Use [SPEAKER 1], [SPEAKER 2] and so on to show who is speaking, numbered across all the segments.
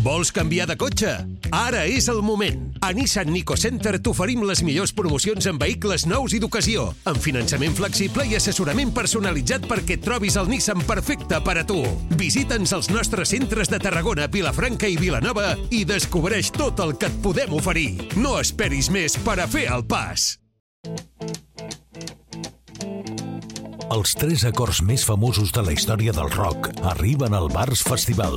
[SPEAKER 1] Vols canviar de cotxe? Ara és el moment. A Nissan Nico Center t'oferim les millors promocions en vehicles nous i d'ocasió, amb finançament flexible i assessorament personalitzat perquè et trobis el Nissan perfecte per a tu. Visita'ns als nostres centres de Tarragona, Vilafranca i Vilanova i descobreix tot el que et podem oferir. No esperis més per a fer el pas.
[SPEAKER 2] Els 3 acords més famosos de la història del rock arriben al Bars Festival.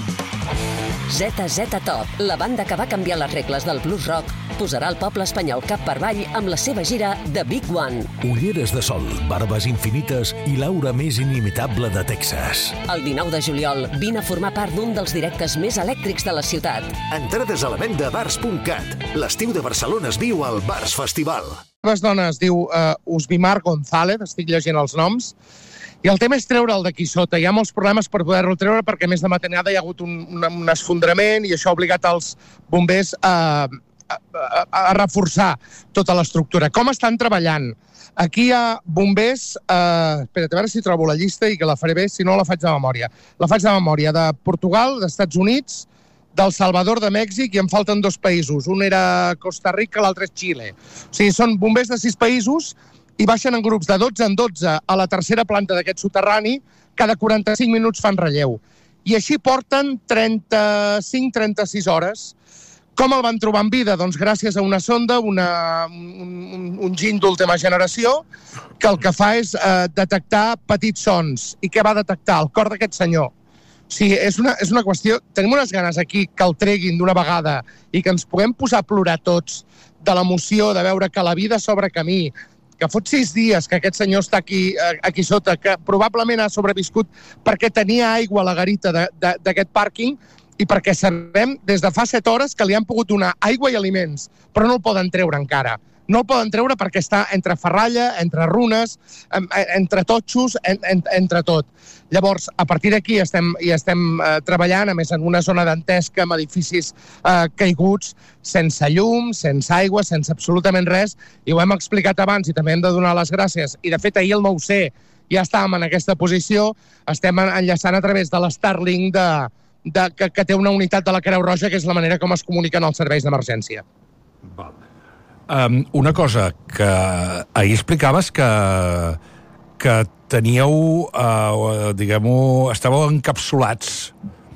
[SPEAKER 3] ZZ Top, la banda que va canviar les regles del blues rock, posarà el poble espanyol cap per avall amb la seva gira The Big One.
[SPEAKER 2] Ulleres de sol, barbes infinites i l'aura més inimitable de Texas.
[SPEAKER 3] El 19 de juliol, vine a formar part d'un dels directes més elèctrics de la ciutat.
[SPEAKER 2] Entrades a la venda a bars.cat. L'estiu de Barcelona es viu al Bars Festival.
[SPEAKER 4] Les dones diu Usbimar González, estic llegint els noms, i el tema és treure'l d'aquí sota. Hi ha molts problemes per poder-lo treure perquè més de matinada hi ha hagut un esfondrament i això ha obligat els bombers a reforçar tota l'estructura. Com estan treballant? Aquí hi ha bombers, espera't, a veure si trobo la llista i que la faré bé, si no la faig de memòria. La faig de memòria de Portugal, d'Estats Units, del Salvador, de Mèxic, i em falten 2 països. Un era Costa Rica, l'altre és Xile. O sigui, són bombers de 6 països i baixen en grups de 12 en 12 a la tercera planta d'aquest soterrani, cada 45 minuts fan relleu. I així porten 35-36 hores. Com el van trobar en vida? Doncs gràcies a una sonda, un giny d'última generació, que el que fa és detectar petits sons. I què va detectar? El cor d'aquest senyor. O sigui, és una qüestió... Tenim unes ganes aquí que el treguin d'una vegada i que ens puguem posar a plorar tots de l'emoció de veure que la vida s'obre camí, que fot 6 dies que aquest senyor està aquí sota, que probablement ha sobreviscut perquè tenia aigua a la garita d'aquest pàrquing i perquè sabem des de fa 7 hores que li han pogut donar aigua i aliments, però no el poden treure encara. No el poden treure perquè està entre ferralla, entre runes, entre totxos, entre tot. Llavors, a partir d'aquí estem treballant, a més en una zona dantesca, amb edificis caiguts, sense llum, sense aigua, sense absolutament res, i ho hem explicat abans i també hem de donar les gràcies. I de fet, ahir el 9C ja estàvem en aquesta posició, estem enllaçant a través de l'Starlink que té una unitat de la Creu Roja, que és la manera com es comuniquen els serveis d'emergència.
[SPEAKER 5] Val. Una cosa, que ahir explicaves que teníeu, diguem-ho, estàveu encapsulats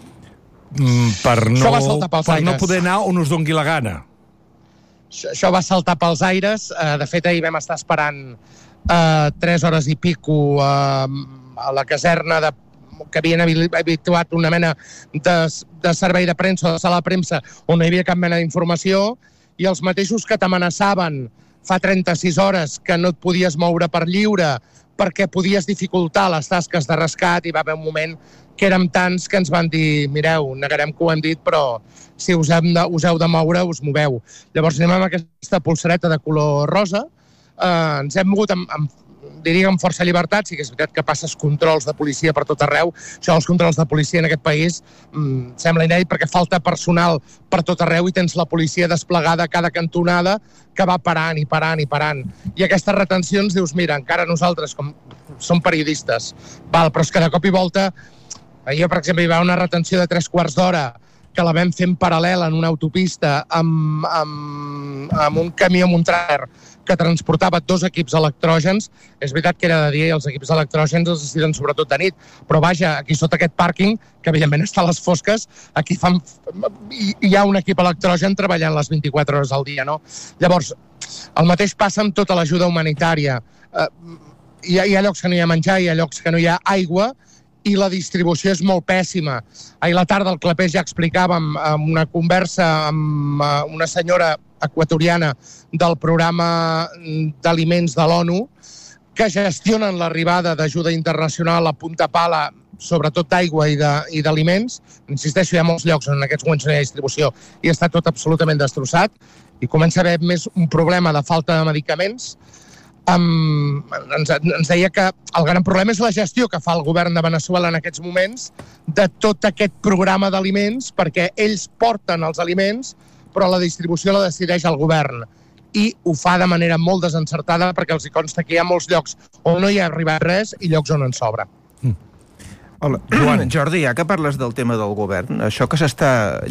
[SPEAKER 5] per no poder anar on us dongui la gana.
[SPEAKER 4] Això va saltar pels aires. De fet, ahir vam estar esperant 3 hores i pico a la caserna que havien habituat una mena de servei de premsa o de sala de premsa on no hi havia cap mena d'informació, i els mateixos que t'amenaçaven fa 36 hores que no et podies moure per lliure perquè podies dificultar les tasques de rescat, i va haver un moment que érem tants que ens van dir: mireu, negarem que ho hem dit, però si us heu de moure, us moveu. Llavors anem amb aquesta polsareta de color rosa, ens hem mogut diria amb força llibertat. Sí que és veritat que passes controls de policia per tot arreu. Això dels controls de policia en aquest país sembla inèdit perquè falta personal per tot arreu i tens la policia desplegada a cada cantonada que va parant i parant i parant. I aquestes retencions dius, mira, encara nosaltres, com som periodistes, però és que de cop i volta, jo per exemple hi va una retenció de 3 quarts d'hora que la vam fer en paral·lel en una autopista amb un camió amb un trailer que transportava 2 equips electrògens. És veritat que era de dia i els equips electrògens els necessiten sobretot de nit, però vaja, aquí sota aquest pàrquing, que evidentment està a les fosques, aquí hi ha un equip electrogen treballant les 24 hores al dia, no? Llavors, el mateix passa amb tota l'ajuda humanitària. Hi ha llocs que no hi ha menjar, hi ha llocs que no hi ha aigua, i la distribució és molt pèssima. Ahir a la tarda al Clapés ja explicàvem en una conversa amb una senyora equatoriana del programa d'aliments de l'ONU que gestionen l'arribada d'ajuda internacional a punta pala, sobretot d'aigua i d'aliments. Insisteixo, hi ha molts llocs on en aquests moments no hi ha distribució i està tot absolutament destrossat i comença a haver més un problema de falta de medicaments. Ens deia que el gran problema és la gestió que fa el govern de Veneçuela en aquests moments de tot aquest programa d'aliments, perquè ells porten els aliments, però la distribució la decideix el govern. I ho fa de manera molt desencertada perquè els hi consta que hi ha molts llocs on no hi ha arribat res i llocs on en sobra.
[SPEAKER 6] Hola, Joan. Jordi, ja que parles del tema del govern, això que s'està